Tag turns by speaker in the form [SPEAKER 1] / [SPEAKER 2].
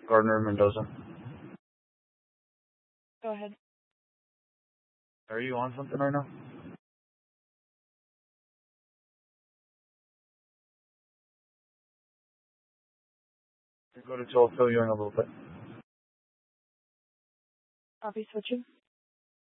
[SPEAKER 1] Gardner Mendoza.
[SPEAKER 2] Go ahead.
[SPEAKER 1] Are you on something right now? Go to 12, fill you in a little bit.
[SPEAKER 2] Copy switching.